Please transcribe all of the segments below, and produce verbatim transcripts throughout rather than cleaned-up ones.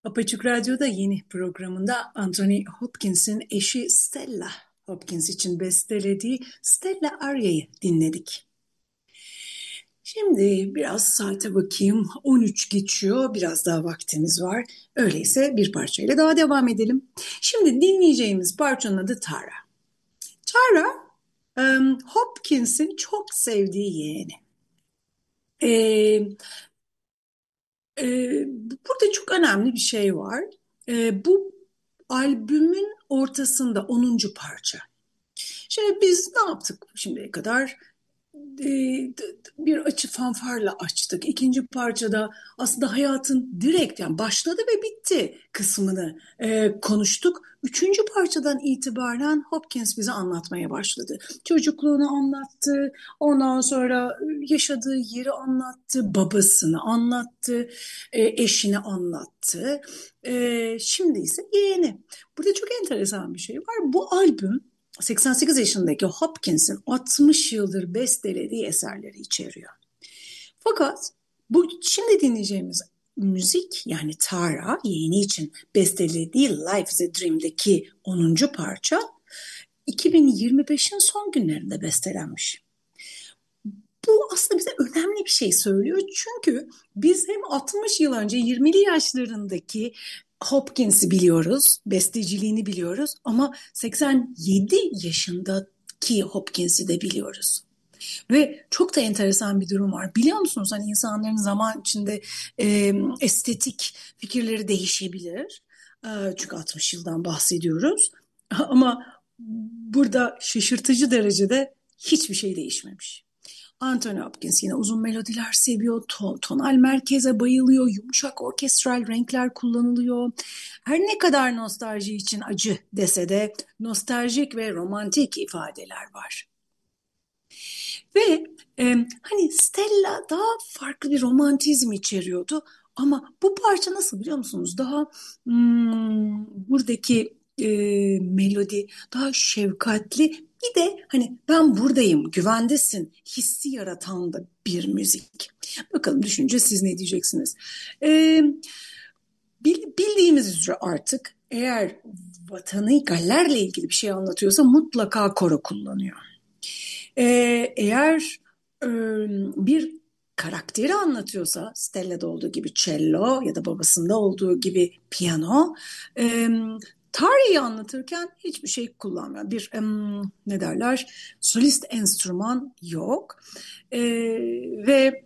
Apaçık Radyo'da yeni programında Anthony Hopkins'in eşi Stella Hopkins için bestelediği Stella Aria'yı dinledik. Şimdi biraz saate bakayım. on üç geçiyor. Biraz daha vaktimiz var. Öyleyse bir parçayla daha devam edelim. Şimdi dinleyeceğimiz parçanın adı Tara. Tara, um, Hopkins'in çok sevdiği yeğeni. Ee, e, Burada çok önemli bir şey var. Ee, bu albümün ortasında onuncu parça. Şimdi biz ne yaptık şimdiye kadar? Ee, Bir açı fanfarla açtık. İkinci parçada aslında hayatın direkt yani başladı ve bitti kısmını e, konuştuk. Üçüncü parçadan itibaren Hopkins bize anlatmaya başladı. Çocukluğunu anlattı, ondan sonra yaşadığı yeri anlattı, babasını anlattı, e, eşini anlattı. E, şimdi ise yeğeni. Burada çok enteresan bir şey var. Bu albüm seksen sekiz yaşındaki Hopkins'in altmış yıldır bestelediği eserleri içeriyor. Fakat bu şimdi dinleyeceğimiz müzik yani Tara yeğeni için bestelediği Life is a Dream'deki onuncu parça iki bin yirmi beşin son günlerinde bestelenmiş. Bu aslında bize önemli bir şey söylüyor. Çünkü biz hem altmış yıl önce yirmili yaşlarındaki Hopkins'i biliyoruz, besteciliğini biliyoruz ama seksen yedi yaşındaki Hopkins'i de biliyoruz. Ve çok da enteresan bir durum var. Biliyor musunuz hani insanların zaman içinde e, estetik fikirleri değişebilir. E, çünkü altmış yıldan bahsediyoruz. Ama burada şaşırtıcı derecede hiçbir şey değişmemiş. Anthony Hopkins yine uzun melodiler seviyor, ton, tonal merkeze bayılıyor, yumuşak orkestral renkler kullanılıyor. Her ne kadar nostalji için acı dese de nostaljik ve romantik ifadeler var. Ve e, hani Stella daha farklı bir romantizm içeriyordu. Ama bu parça nasıl biliyor musunuz? Daha hmm, buradaki e, melodi daha şefkatli. Bir de hani ben buradayım, güvendesin hissi yaratan da bir müzik. Bakalım düşünce siz ne diyeceksiniz? E, Bildiğimiz üzere artık eğer vatanı gallerle ilgili bir şey anlatıyorsa mutlaka koro kullanıyor. Ee, eğer e, bir karakteri anlatıyorsa Stella'da olduğu gibi cello ya da babasında olduğu gibi piyano, e, tarihi anlatırken hiçbir şey kullanmıyor. Bir e, ne derler solist enstrüman yok. E, ve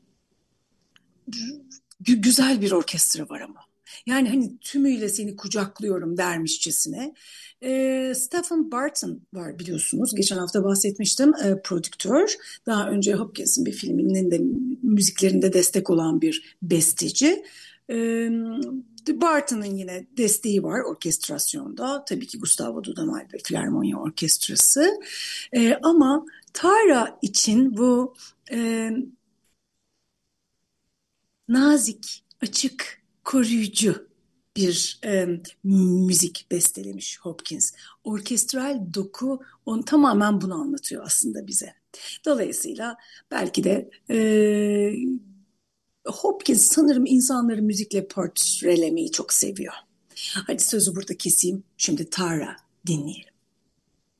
güzel bir orkestra var ama. Yani hani tümüyle seni kucaklıyorum dermişçesine. E, Stephen Barton var biliyorsunuz. Geçen hafta bahsetmiştim. E, prodüktör. Daha önce Hopkins'in bir filminin de müziklerinde destek olan bir besteci. E, Barton'ın yine desteği var orkestrasyonda. Tabii ki Gustavo Dudamel ve Filarmonya Orkestrası. E, ama Tara için bu e, nazik, açık, koruyucu bir e, müzik bestelemiş Hopkins. Orkestral doku onu tamamen bunu anlatıyor aslında bize. Dolayısıyla belki de e, Hopkins sanırım insanları müzikle portrelemeyi çok seviyor. Hadi sözü burada keseyim. Şimdi Tara dinleyelim.